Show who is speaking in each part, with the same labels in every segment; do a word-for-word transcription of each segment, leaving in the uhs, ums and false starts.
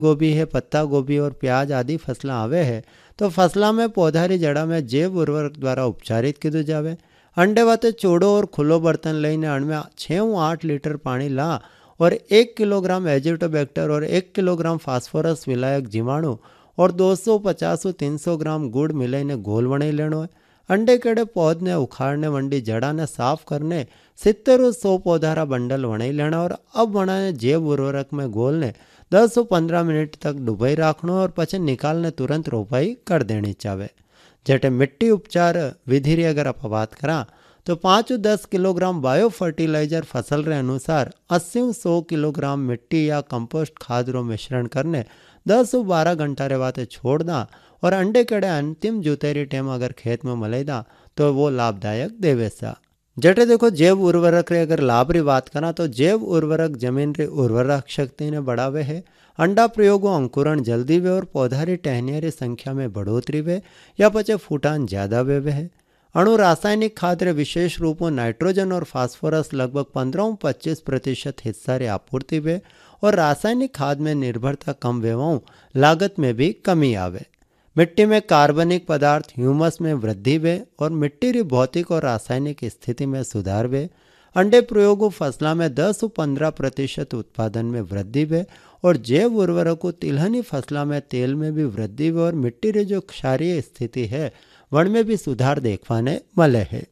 Speaker 1: गोभी है, पत्ता गोभी और प्याज आदि फसलां आवे है तो फसला में पौधारी जड़ा में जैव उर्वरक द्वारा उपचारित कीधु जावे। अंडे वाते चोड़ो और खुलो बर्तन लईने अणमें छः आठ लीटर पानी ला और एक किलोग्राम एजिटोबैक्टर और एक किलोग्राम फास्फोरस विलायक जीवाणु और दो सौ पचास तीन सौ ग्राम गुड़ मिलाईने घोल वणी लेनो है। अंडे केड़े पौध ने उखाड़ने वंडी जड़ा ने साफ करने सित्तर सौ पौधारा बंडल वणाई लेना और अब वणाने जैव उर्वरक में घोलने दस से पंद्रह मिनट तक डुबाई राखनो और पछे निकालने तुरंत रोपाई कर देनी चावे। जटे मिट्टी उपचार विधि री अगर आप बात करा तो पाँच दस किलोग्राम बायो फर्टिलाइजर फसल रे अनुसार अस्सी सौ किलोग्राम मिट्टी या कंपोस्ट खाद रो मिश्रण करने दस से बारह घंटा रे वाते छोड़ना और अंडे केड़े अंतिम जुतेरी टेम अगर खेत में मलेदा तो वो लाभदायक देवे सा। जटे देखो जैव उर्वरक रे अगर लाभ री बात करा तो जैव उर्वरक जमीन री उर्वरक शक्ति ने बढ़ावे है। अंडा प्रयोगों अंकुरण जल्दी वे और पौधा री टहनिया री संख्या में बढ़ोतरी वे या पचे फूटान ज्यादा वेवे है। अणु रासायनिक खाद रे विशेष रूपों नाइट्रोजन और फास्फोरस लगभग पंद्रह पच्चीस प्रतिशत हिस्सा रे आपूर्ति वे और रासायनिक खाद में निर्भरता कम वेवाऊं लागत में भी कमी आवे। मिट्टी में कार्बनिक पदार्थ ह्यूमस में वृद्धि वे और मिट्टी री भौतिक और रासायनिक स्थिति में सुधार वे। अंडे प्रयोगों फसला में दस से पंद्रह प्रतिशत उत्पादन में वृद्धि वे और जैव उर्वरकों तिलहनी फसला में तेल में भी वृद्धि वे और मिट्टी री जो क्षारीय स्थिति है वन में भी सुधार देखवाने मले है।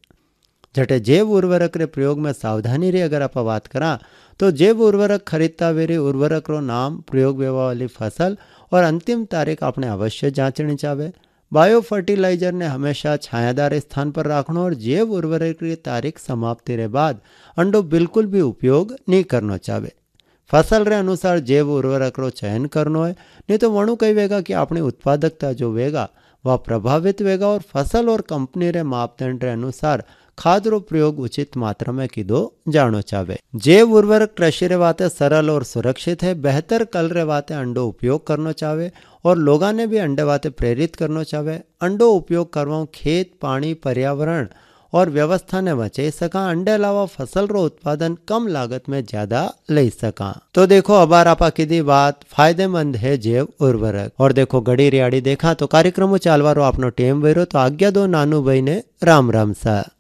Speaker 1: जटे जैव उर्वरक रे प्रयोग में सावधानी री अगर आप बात करा तो जैव उर्वरक खरीदता वेरी उर्वरक रो नाम, प्रयोग वेवा वाली फसल और अंतिम तारीख आपने अवश्य जांचनी चावे। बायो फर्टिलाइजर ने हमेशा छायादार स्थान पर रखना और जैव उर्वरक की तारीख समाप्ति रे बाद अंडो बिल्कुल भी उपयोग नहीं करना चावे। फसल रे अनुसार जैव उर्वरक रो चयन करनो है, नहीं तो वणु कही वेगा कि अपनी उत्पादकता जो वेगा वह प्रभावित वेगा और फसल और कंपनी रे मापदंड रे अनुसार खाद रो प्रयोग उचित मात्रा में कीधो जानो चावे। जैव उर्वरक कृषि रे वाते सरल और सुरक्षित है। बेहतर कल रे वाते अंडो उपयोग करनो चावे और लोगा ने भी अंडे वाते प्रेरित करनो चावे। अंडो उपयोग करवाओ खेत, पानी, पर्यावरण और व्यवस्था ने बचाई सका। अंडे अलावा फसल रो उत्पादन कम लागत में ज्यादा ले सका। तो देखो अबार आपा कीधी बात फायदेमंद है जैव उर्वरक। और देखो घड़ी रियाड़ी देखा तो कार्यक्रमों चालवारो आपनो टेम वेरो तो आज्ञा दो नानू भाई ने राम राम सा।